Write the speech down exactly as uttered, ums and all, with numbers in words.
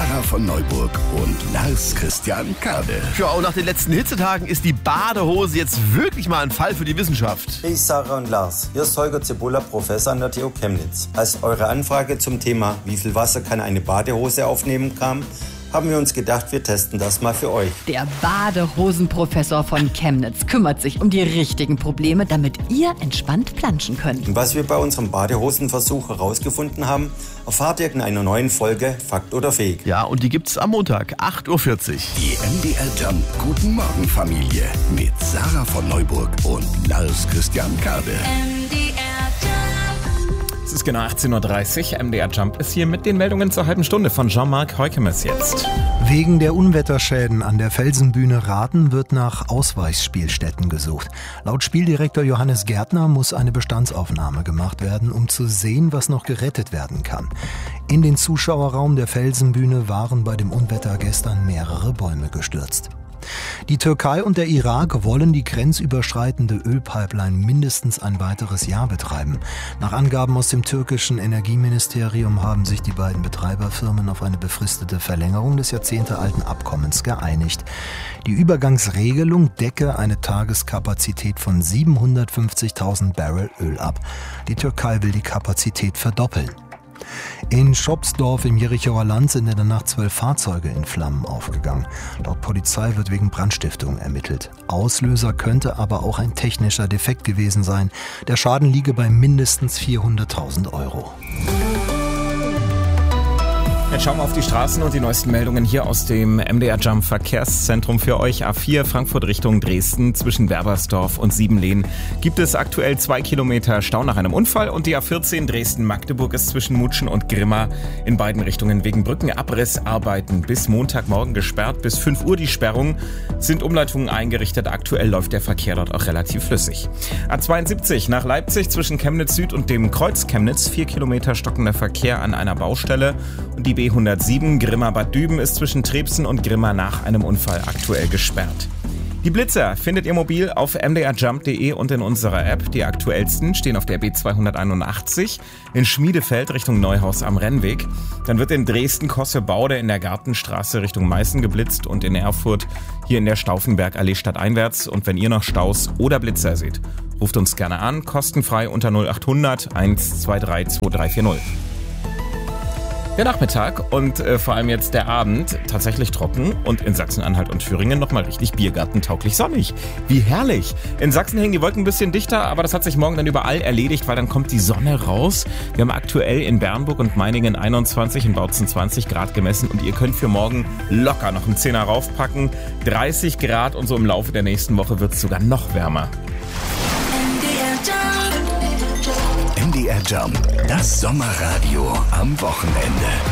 Sarah von Neuburg und Lars Christian Kade. Ja, und nach den letzten Hitzetagen ist die Badehose jetzt wirklich mal ein Fall für die Wissenschaft. Hey Sarah und Lars, hier ist Holger Zibulla, Professor an der T U Chemnitz. Als eure Anfrage zum Thema, wie viel Wasser kann eine Badehose aufnehmen, kam, haben wir uns gedacht, wir testen das mal für euch. Der Badehosenprofessor von Chemnitz kümmert sich um die richtigen Probleme, damit ihr entspannt planschen könnt. Und was wir bei unserem Badehosenversuch herausgefunden haben, erfahrt ihr in einer neuen Folge Fakt oder Fake. Ja, und die gibt's am Montag, acht Uhr vierzig. Die M D R Jump Guten Morgen Familie mit Sarah von Neuburg und Lars Christian Kade. Es ist genau achtzehn Uhr dreißig. M D R Jump ist hier mit den Meldungen zur halben Stunde von Jean-Marc Heukemes jetzt. Wegen der Unwetterschäden an der Felsenbühne Raten wird nach Ausweichspielstätten gesucht. Laut Spieldirektor Johannes Gärtner muss eine Bestandsaufnahme gemacht werden, um zu sehen, was noch gerettet werden kann. In den Zuschauerraum der Felsenbühne waren bei dem Unwetter gestern mehrere Bäume gestürzt. Die Türkei und der Irak wollen die grenzüberschreitende Ölpipeline mindestens ein weiteres Jahr betreiben. Nach Angaben aus dem türkischen Energieministerium haben sich die beiden Betreiberfirmen auf eine befristete Verlängerung des jahrzehntealten Abkommens geeinigt. Die Übergangsregelung decke eine Tageskapazität von siebenhundertfünfzigtausend Barrel Öl ab. Die Türkei will die Kapazität verdoppeln. In Schopsdorf im Jerichower Land sind in der Nacht zwölf Fahrzeuge in Flammen aufgegangen. Laut Polizei wird wegen Brandstiftung ermittelt. Auslöser könnte aber auch ein technischer Defekt gewesen sein. Der Schaden liege bei mindestens vierhunderttausend Euro. Jetzt schauen wir auf die Straßen und die neuesten Meldungen hier aus dem M D R Jump Verkehrszentrum für euch. A vier Frankfurt Richtung Dresden zwischen Werbersdorf und Siebenlehn gibt es aktuell zwei Kilometer Stau nach einem Unfall und die A vierzehn Dresden-Magdeburg ist zwischen Mutschen und Grimma in beiden Richtungen wegen Brückenabrissarbeiten bis Montagmorgen gesperrt. Bis fünf Uhr die Sperrung, sind Umleitungen eingerichtet. Aktuell läuft der Verkehr dort auch relativ flüssig. A zweiundsiebzig nach Leipzig zwischen Chemnitz Süd und dem Kreuz Chemnitz, vier Kilometer stockender Verkehr an einer Baustelle und die B hundertsieben Grimma-Bad Düben ist zwischen Trebsen und Grimma nach einem Unfall aktuell gesperrt. Die Blitzer findet ihr mobil auf m d r jump punkt d e und in unserer App. Die aktuellsten stehen auf der B zweihunderteinundachtzig in Schmiedefeld Richtung Neuhaus am Rennweg. Dann wird in Dresden Kosse-Baude in der Gartenstraße Richtung Meißen geblitzt und in Erfurt hier in der Stauffenbergallee stadteinwärts. Und wenn ihr noch Staus oder Blitzer seht, ruft uns gerne an, kostenfrei unter null achthundert eins zwei drei zwei drei vier null. Der Nachmittag und äh, vor allem jetzt der Abend tatsächlich trocken und in Sachsen-Anhalt und Thüringen nochmal richtig biergartentauglich sonnig. Wie herrlich! In Sachsen hängen die Wolken ein bisschen dichter, aber das hat sich morgen dann überall erledigt, weil dann kommt die Sonne raus. Wir haben aktuell in Bernburg und Meiningen einundzwanzig, in Bautzen zwanzig Grad gemessen und ihr könnt für morgen locker noch einen Zehner raufpacken. dreißig Grad und so im Laufe der nächsten Woche wird es sogar noch wärmer. M D R Jump, das Sommerradio am Wochenende.